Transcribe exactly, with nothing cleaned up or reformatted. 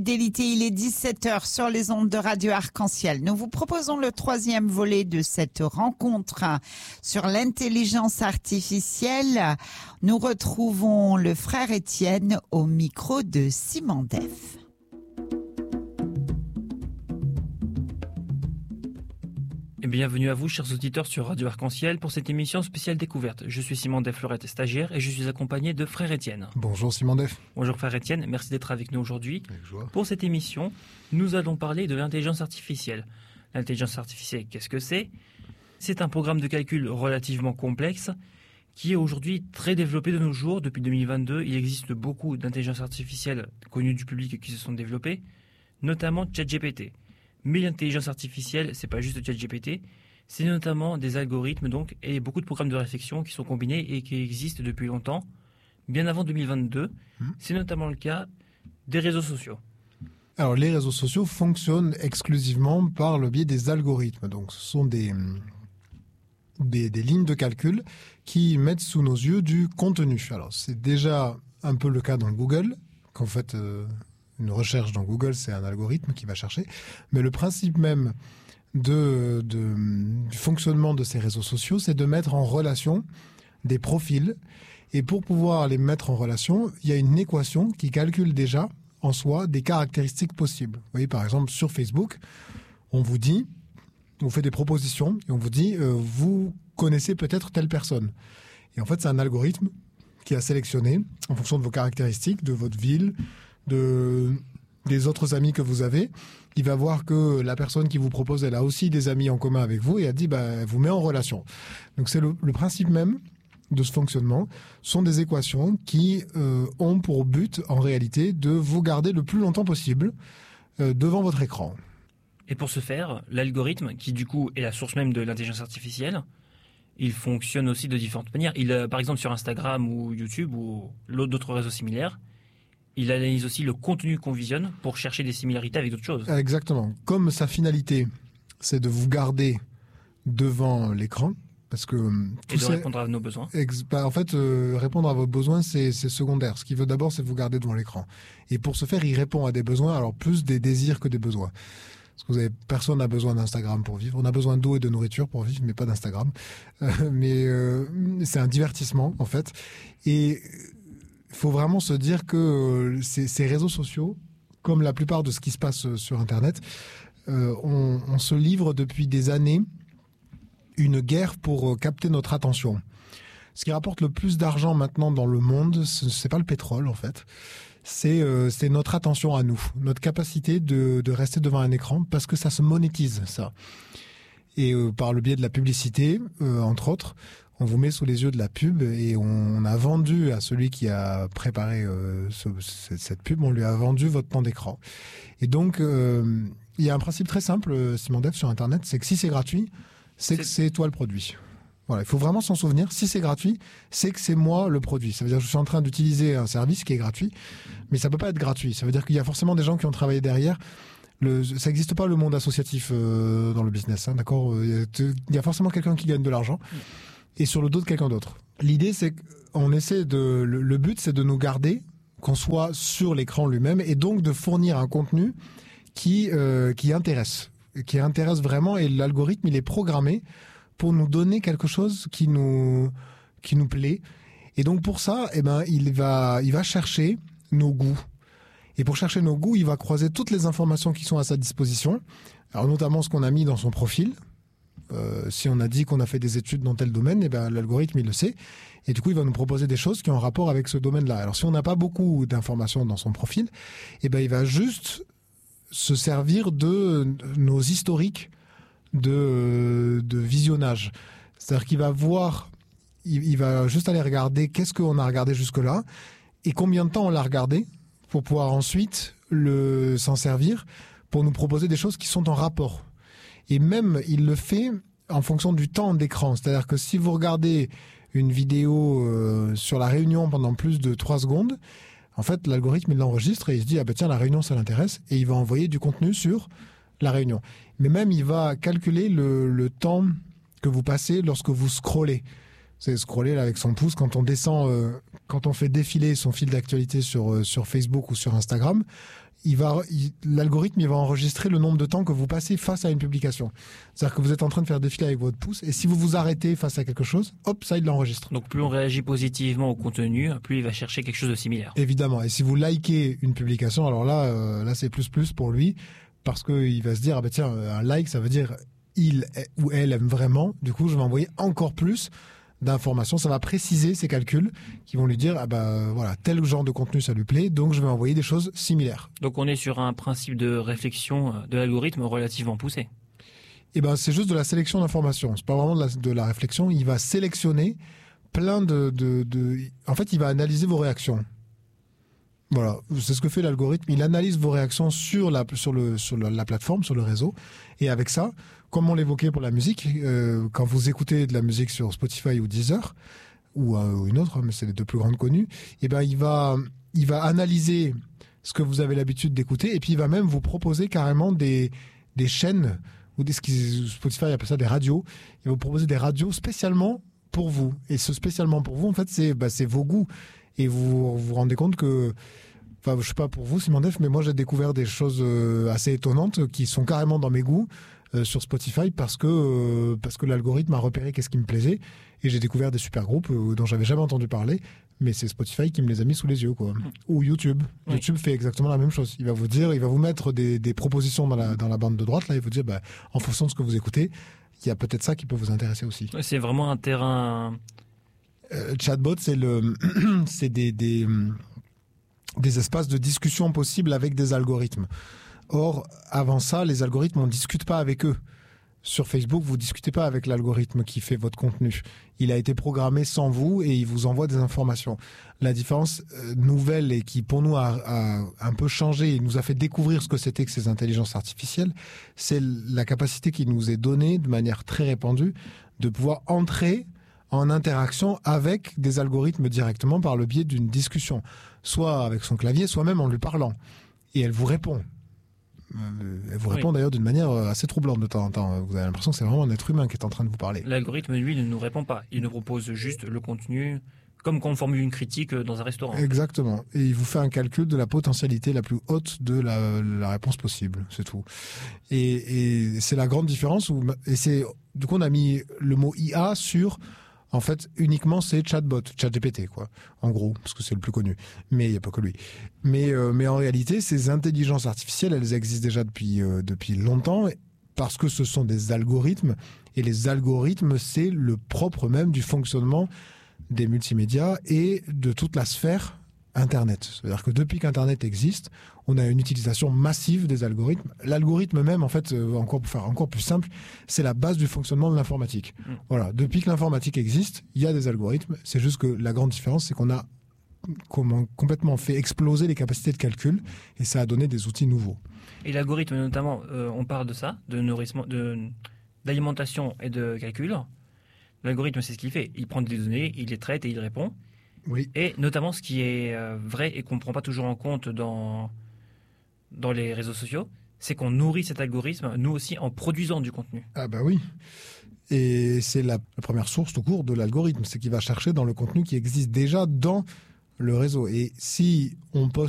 Fidélité, il est dix-sept heures sur les ondes de Radio Arc-en-Ciel. Nous vous proposons le troisième volet de cette rencontre sur l'intelligence artificielle. Nous retrouvons le frère Étienne au micro de Simon Def. Et bienvenue à vous, chers auditeurs, sur Radio Arc-en-Ciel pour cette émission spéciale découverte. Je suis Simon Def, Fleurette, stagiaire, et je suis accompagné de frère Étienne. Bonjour Simon Def. Bonjour frère Étienne, merci d'être avec nous aujourd'hui. Avec joie. Pour cette émission, nous allons parler de l'intelligence artificielle. L'intelligence artificielle, qu'est-ce que c'est ? C'est un programme de calcul relativement complexe qui est aujourd'hui très développé de nos jours. Depuis deux mille vingt-deux, il existe beaucoup d'intelligences artificielles connues du public qui se sont développées, notamment ChatGPT. Mais l'intelligence artificielle, c'est pas juste ChatGPT, c'est notamment des algorithmes donc et beaucoup de programmes de réflexion qui sont combinés et qui existent depuis longtemps, bien avant deux mille vingt-deux. Mmh. C'est notamment le cas des réseaux sociaux. Alors les réseaux sociaux fonctionnent exclusivement par le biais des algorithmes. Donc ce sont des des, des lignes de calcul qui mettent sous nos yeux du contenu. Alors c'est déjà un peu le cas dans Google, qu'en fait euh, une recherche dans Google, c'est un algorithme qui va chercher. Mais le principe même de, de, du fonctionnement de ces réseaux sociaux, c'est de mettre en relation des profils. Et pour pouvoir les mettre en relation, il y a une équation qui calcule déjà en soi des caractéristiques possibles. Vous voyez, par exemple, sur Facebook, on vous dit, on vous fait des propositions et on vous dit, euh, vous connaissez peut-être telle personne. Et en fait, c'est un algorithme qui a sélectionné, en fonction de vos caractéristiques, de votre ville, de des autres amis que vous avez, il va voir que la personne qui vous propose, elle a aussi des amis en commun avec vous et elle dit, bah, elle vous met en relation. Donc c'est le, le principe même de ce fonctionnement, sont des équations qui euh, ont pour but, en réalité, de vous garder le plus longtemps possible euh, devant votre écran. Et pour ce faire, l'algorithme, qui du coup est la source même de l'intelligence artificielle, il fonctionne aussi de différentes manières. Il, euh, par exemple, sur Instagram ou YouTube ou d'autres réseaux similaires, il analyse aussi le contenu qu'on visionne pour chercher des similarités avec d'autres choses. Exactement. Comme sa finalité, c'est de vous garder devant l'écran, parce que et de répondre à nos besoins. Ex- bah, en fait, euh, répondre à vos besoins, c'est, c'est secondaire. Ce qu'il veut d'abord, c'est vous garder devant l'écran. Et pour ce faire, il répond à des besoins, alors plus des désirs que des besoins. Parce que vous avez, personne n'a besoin d'Instagram pour vivre. On a besoin d'eau et de nourriture pour vivre, mais pas d'Instagram. Euh, mais euh, c'est un divertissement, en fait. Et il faut vraiment se dire que ces, ces réseaux sociaux, comme la plupart de ce qui se passe sur Internet, euh, on, on se livre depuis des années une guerre pour capter notre attention. Ce qui rapporte le plus d'argent maintenant dans le monde, ce c'est pas le pétrole en fait, c'est, euh, c'est notre attention à nous, notre capacité de, de rester devant un écran, parce que ça se monétise, ça. Et euh, par le biais de la publicité, euh, entre autres, on vous met sous les yeux de la pub et on a vendu à celui qui a préparé euh, ce, cette pub, on lui a vendu votre temps d'écran. Et donc, euh, il y a un principe très simple, Simon Def, sur Internet, c'est que si c'est gratuit, c'est, c'est que c'est toi le produit. Voilà, il faut vraiment s'en souvenir. Si c'est gratuit, c'est que c'est moi le produit. Ça veut dire que je suis en train d'utiliser un service qui est gratuit, mais ça peut pas être gratuit. Ça veut dire qu'il y a forcément des gens qui ont travaillé derrière. Le, ça n'existe pas le monde associatif euh, dans le business, hein, d'accord ? Il y, a, il y a forcément quelqu'un qui gagne de l'argent. Et sur le dos de quelqu'un d'autre. L'idée, c'est qu'on essaie de... Le, le but, c'est de nous garder, qu'on soit sur l'écran lui-même, et donc de fournir un contenu qui, euh, qui intéresse, qui intéresse vraiment, et l'algorithme, il est programmé pour nous donner quelque chose qui nous, qui nous plaît. Et donc pour ça, eh ben, il va, il va chercher nos goûts. Et pour chercher nos goûts, il va croiser toutes les informations qui sont à sa disposition, alors notamment ce qu'on a mis dans son profil. Euh, si on a dit qu'on a fait des études dans tel domaine, eh ben, l'algorithme, il le sait. Et du coup, il va nous proposer des choses qui ont un rapport avec ce domaine-là. Alors, si on n'a pas beaucoup d'informations dans son profil, eh ben, il va juste se servir de nos historiques de, de visionnage. C'est-à-dire qu'il va voir, il, il va juste aller regarder qu'est-ce qu'on a regardé jusque-là et combien de temps on l'a regardé pour pouvoir ensuite le, s'en servir pour nous proposer des choses qui sont en rapport. Et même, il le fait en fonction du temps d'écran. C'est-à-dire que si vous regardez une vidéo euh, sur la réunion pendant plus de trois secondes, en fait, l'algorithme, il l'enregistre et il se dit, ah ben tiens, la réunion, ça l'intéresse, et il va envoyer du contenu sur la réunion. Mais même, il va calculer le, le temps que vous passez lorsque vous scrollez. C'est scroller là, avec son pouce. Quand on descend, euh, quand on fait défiler son fil d'actualité sur, euh, sur Facebook ou sur Instagram, il va, il, l'algorithme il va enregistrer le nombre de temps que vous passez face à une publication. C'est-à-dire que vous êtes en train de faire défiler avec votre pouce, et si vous vous arrêtez face à quelque chose, hop, ça il l'enregistre. Donc plus on réagit positivement au contenu, plus il va chercher quelque chose de similaire. Évidemment. Et si vous likez une publication, alors là, euh, là c'est plus plus pour lui, parce que il va se dire ah ben tiens, un like ça veut dire il ou elle aime vraiment. Du coup, je vais envoyer encore plus d'informations, ça va préciser ses calculs qui vont lui dire ah bah voilà, tel genre de contenu ça lui plaît, donc je vais envoyer des choses similaires. Donc on est sur un principe de réflexion de l'algorithme relativement poussé. Et ben c'est juste de la sélection d'informations, c'est pas vraiment de la, de la réflexion, il va sélectionner plein de, de, de en fait il va analyser vos réactions. Voilà, c'est ce que fait l'algorithme, il analyse vos réactions sur la sur le sur la, la plateforme, sur le réseau, et avec ça, comme on l'évoquait pour la musique, euh, quand vous écoutez de la musique sur Spotify ou Deezer ou euh, une autre, mais c'est les deux plus grandes connues, et ben il va il va analyser ce que vous avez l'habitude d'écouter, et puis il va même vous proposer carrément des des chaînes ou des ce qui Spotify appelle ça des radios. Il va vous proposer des radios spécialement pour vous, et ce spécialement pour vous, en fait, c'est bah, c'est vos goûts, et vous vous rendez compte que enfin, je sais pas pour vous, Simon Def, mais moi j'ai découvert des choses assez étonnantes qui sont carrément dans mes goûts euh, sur Spotify parce que euh, parce que l'algorithme a repéré qu'est-ce qui me plaisait, et j'ai découvert des super groupes euh, dont j'avais jamais entendu parler, mais c'est Spotify qui me les a mis sous les yeux, quoi. Ou YouTube. Oui. YouTube fait exactement la même chose. Il va vous dire, il va vous mettre des, des propositions dans la dans la bande de droite, là, il va vous dire, bah, en fonction de ce que vous écoutez, il y a peut-être ça qui peut vous intéresser aussi. C'est vraiment un terrain. Euh, chatbot, c'est le, c'est des, des des espaces de discussion possibles avec des algorithmes. Or, avant ça, les algorithmes, on ne discute pas avec eux. Sur Facebook, vous ne discutez pas avec l'algorithme qui fait votre contenu. Il a été programmé sans vous et il vous envoie des informations. La différence euh, nouvelle et qui, pour nous, a, a un peu changé et nous a fait découvrir ce que c'était que ces intelligences artificielles, c'est la capacité qui nous est donnée de manière très répandue de pouvoir entrer en interaction avec des algorithmes directement par le biais d'une discussion, soit avec son clavier, soit même en lui parlant. Et elle vous répond. Elle vous répond oui. D'ailleurs d'une manière assez troublante de temps en temps. Vous avez l'impression que c'est vraiment un être humain qui est en train de vous parler. L'algorithme, lui, ne nous répond pas. Il nous propose juste le contenu, comme quand on formule une critique dans un restaurant. Exactement. Et il vous fait un calcul de la potentialité la plus haute de la, la réponse possible. C'est tout. Et, et c'est la grande différence. Où, et c'est, du coup, on a mis le mot I A sur... En fait, uniquement, c'est chatbot, ChatGPT, quoi. En gros, parce que c'est le plus connu. Mais il n'y a pas que lui. Mais, euh, mais en réalité, ces intelligences artificielles, elles existent déjà depuis, euh, depuis longtemps, parce que ce sont des algorithmes. Et les algorithmes, c'est le propre même du fonctionnement des multimédias et de toute la sphère Internet. C'est-à-dire que depuis qu'Internet existe, on a une utilisation massive des algorithmes. L'algorithme même, en fait, euh, encore pour faire encore plus simple, c'est la base du fonctionnement de l'informatique. Mmh. Voilà. Depuis que l'informatique existe, il y a des algorithmes. C'est juste que la grande différence, c'est qu'on a comment, complètement fait exploser les capacités de calcul et ça a donné des outils nouveaux. Et l'algorithme, notamment, euh, on parle de ça, de nourrissement, de, d'alimentation et de calcul. L'algorithme, c'est ce qu'il fait. Il prend des données, il les traite et il répond. Oui. Et notamment ce qui est euh, vrai et qu'on ne prend pas toujours en compte dans, dans les réseaux sociaux, c'est qu'on nourrit cet algorithme, nous aussi, en produisant du contenu. Ah bah oui. Et c'est la, la première source tout court de l'algorithme, c'est qu'il va chercher dans le contenu qui existe déjà dans le réseau. Et si on poste